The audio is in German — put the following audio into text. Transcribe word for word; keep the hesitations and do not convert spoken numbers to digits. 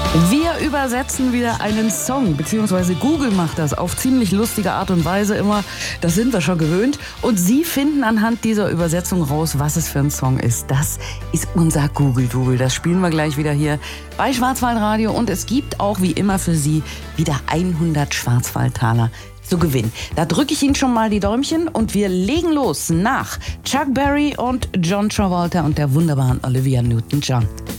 Wir übersetzen wieder einen Song, beziehungsweise Google macht das auf ziemlich lustige Art und Weise immer. Das sind wir schon gewöhnt. Und Sie finden anhand dieser Übersetzung raus, was es für ein Song ist. Das ist unser Google-Double. Das spielen wir gleich wieder hier bei Schwarzwaldradio. Und es gibt auch wie immer für Sie wieder hundert Schwarzwaldtaler zu gewinnen. Da drücke ich Ihnen schon mal die Däumchen und wir legen los nach Chuck Berry und John Travolta und der wunderbaren Olivia Newton-John.